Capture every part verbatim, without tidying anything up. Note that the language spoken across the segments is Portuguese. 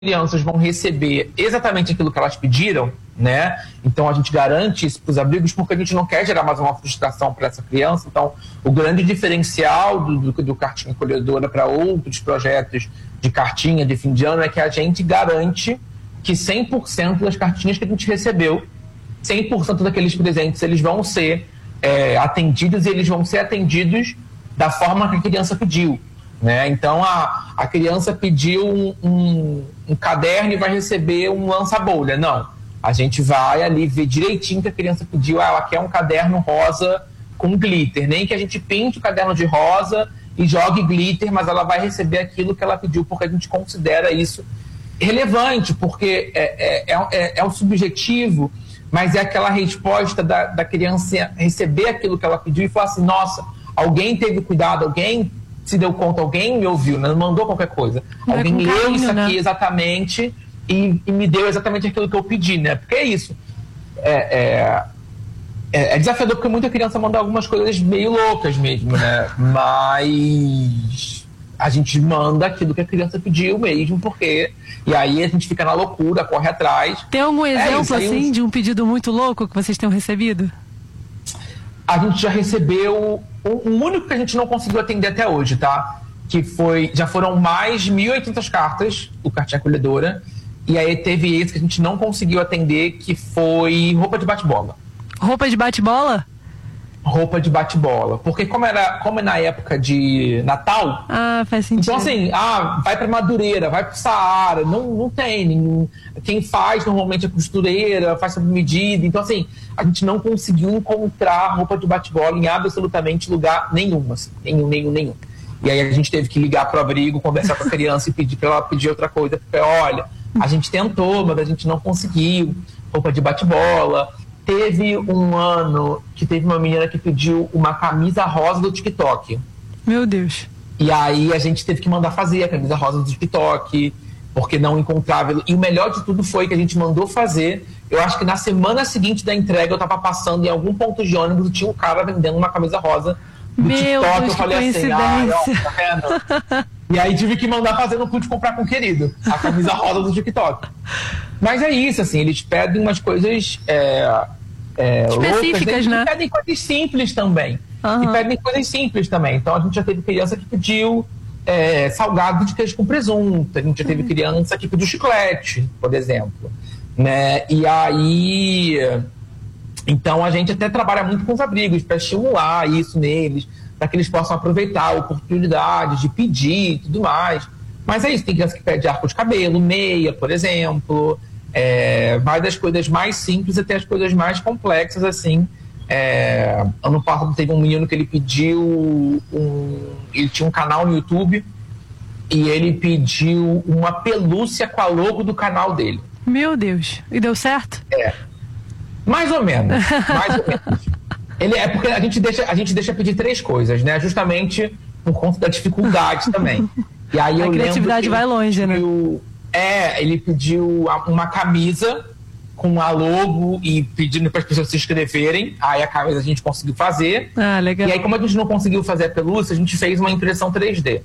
crianças vão receber exatamente aquilo que elas pediram, né? Então a gente garante isso para os abrigos porque a gente não quer gerar mais uma frustração para essa criança. Então o grande diferencial do, do, do Cartinha Acolhedora para outros projetos de cartinha de fim de ano é que a gente garante que cem por cento das cartinhas que a gente recebeu, cem por cento daqueles presentes, eles vão ser é, atendidos e eles vão ser atendidos da forma que a criança pediu. Né? Então a, a criança pediu um, um, um caderno e vai receber um lança-bolha. Não, a gente vai ali ver direitinho que a criança pediu. Ah, ela quer um caderno rosa com glitter, nem que a gente pinte o caderno de rosa e jogue glitter, mas ela vai receber aquilo que ela pediu, porque a gente considera isso relevante, porque é, é, é, é o subjetivo, mas é aquela resposta da, da criança receber aquilo que ela pediu e falar assim, nossa, alguém teve cuidado, alguém se deu conta, alguém me ouviu, né? Não mandou qualquer coisa. Não alguém é leu carinho, isso aqui, né? exatamente e, e me deu exatamente aquilo que eu pedi, né? Porque é isso. É, é, é, é desafiador porque muita criança manda algumas coisas meio loucas mesmo, né? Mas a gente manda aquilo que a criança pediu mesmo, porque... E aí a gente fica na loucura, corre atrás. Tem algum exemplo, é isso, assim, eu... de um pedido muito louco que vocês tenham recebido? A gente já recebeu o único que a gente não conseguiu atender até hoje, tá? Que foi, já foram mais de mil e oitocentas cartas do Cartinha Acolhedora, e aí teve esse que a gente não conseguiu atender, que foi roupa de bate-bola. Roupa de bate-bola? Roupa de bate-bola. Porque como era, como é na época de Natal... Ah, faz sentido. Então assim, ah, vai pra Madureira, vai pro Saara, não, não tem nenhum... Quem faz normalmente é costureira, faz sob medida. Então assim, a gente não conseguiu encontrar roupa de bate-bola em absolutamente lugar nenhum, assim, nenhum, nenhum, nenhum. E aí a gente teve que ligar pro abrigo, conversar com a criança e pedir pra ela pedir outra coisa. Porque, olha, a gente tentou, mas a gente não conseguiu roupa de bate-bola. Teve um ano que teve uma menina que pediu uma camisa rosa do TikTok. Meu Deus. E aí a gente teve que mandar fazer a camisa rosa do TikTok, porque não encontrava. E o melhor de tudo foi que a gente mandou fazer. Eu acho que na semana seguinte da entrega eu tava passando em algum ponto de ônibus e tinha um cara vendendo uma camisa rosa do Meu TikTok. Deus, eu falei que assim, ah, ó, tá vendo? E aí tive que mandar fazer, não pude comprar com o querido, a camisa rosa do TikTok. Mas é isso, assim, eles pedem umas coisas é, é, específicas, loucas, né? E pedem coisas simples também. Uhum. E pedem coisas simples também. Então a gente já teve criança que pediu é, salgado de queijo com presunto, a gente já teve criança que pediu chiclete, por exemplo. Né? E aí... Então a gente até trabalha muito com os abrigos para estimular isso neles, para que eles possam aproveitar a oportunidade de pedir e tudo mais. Mas é isso, tem criança que pede arco de cabelo, meia, por exemplo, é, vai das coisas mais simples até as coisas mais complexas, assim. É, ano passado teve um menino que ele pediu, um, ele tinha um canal no YouTube e ele pediu uma pelúcia com a logo do canal dele. Meu Deus, e deu certo? É, mais ou menos, mais ou menos. Ele é porque a gente deixa, a gente deixa pedir três coisas, né? Justamente por conta da dificuldade também. E aí a eu criatividade vai longe, pediu, né? É, ele pediu uma camisa com a logo e pedindo para as pessoas se inscreverem. Aí a camisa a gente conseguiu fazer. Ah, legal. E aí, como a gente não conseguiu fazer a pelúcia, a gente fez uma impressão três D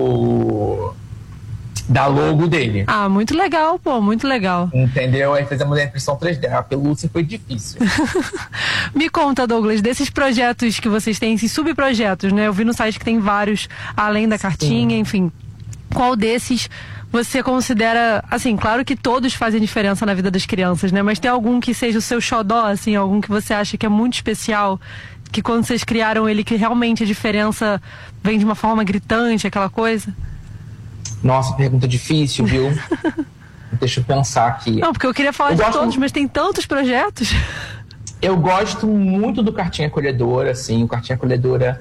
do da logo dele. Ah, muito legal, pô, muito legal. Entendeu? Aí fizemos a impressão três D. A pelúcia foi difícil. Me conta, Douglas, desses projetos que vocês têm, esses subprojetos, né? Eu vi no site que tem vários, além da cartinha, Sim. enfim. Qual desses você considera, assim, claro que todos fazem diferença na vida das crianças, né? Mas tem algum que seja o seu xodó, assim, algum que você acha que é muito especial, que quando vocês criaram ele, que realmente a diferença vem de uma forma gritante, aquela coisa? Nossa, pergunta difícil, viu? Deixa eu pensar aqui. Não, porque eu queria falar eu de gosto... todos, mas tem tantos projetos. Eu gosto muito do Cartinha Acolhedora, assim, o Cartinha Acolhedora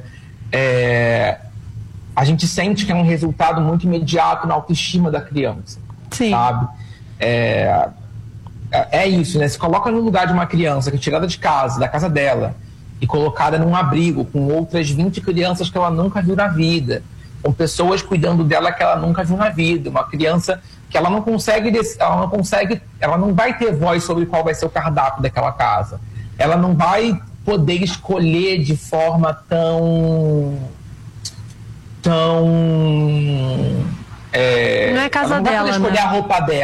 é... a gente sente que é um resultado muito imediato na autoestima da criança. Sim. Sabe? É... é isso, né? Se coloca no lugar de uma criança que é tirada de casa, da casa dela, e colocada num abrigo com outras vinte crianças que ela nunca viu na vida, com pessoas cuidando dela que ela nunca viu na vida, uma criança que ela não consegue, ela não consegue, ela não vai ter voz sobre qual vai ser o cardápio daquela casa. Ela não vai poder escolher de forma tão tão É, não é casa ela não vai dela, poder escolher né? a roupa dela.